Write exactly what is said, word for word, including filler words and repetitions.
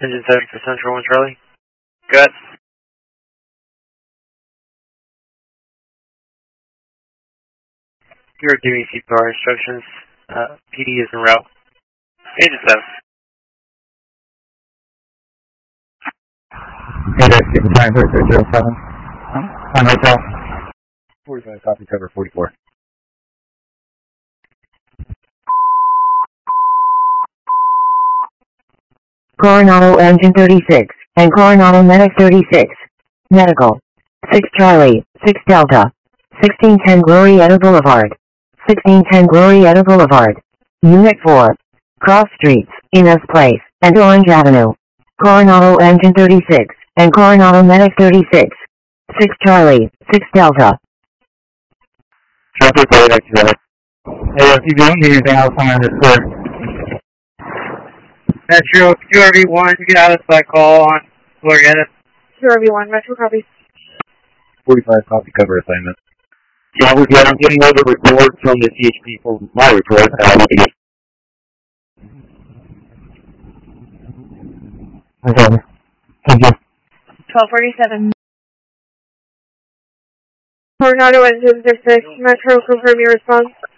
Engine seven for Central one Charlie. Good. You're doing C P R instructions. Uh, P D is en route. Engine seven. Hey, that's getting time for zero seven. On hotel. forty-five, copy, cover forty-four. Coronado Engine thirty-six, and Coronado Medic thirty-six. Medical. six Charlie, six Delta. sixteen ten Glorieta Boulevard. sixteen ten Glorieta Boulevard. Unit four. Cross Streets, Inez Place, and Orange Avenue. Coronado Engine thirty-six, and Coronado Medic thirty-six. six Charlie, six Delta. Traffic light activated. Hey, if you don't need anything else, I'm going to clear. Metro, Q R V one, get out of that call on Glorieta. Q R V one, Metro copy. forty-five, copy, cover assignment. Yeah, we're good. I'm getting over the report from the C H P for my report. Uh, let me get Okay. Thank you. twelve forty-seven. Coronado Engine thirty-six, Metro, confirm your response.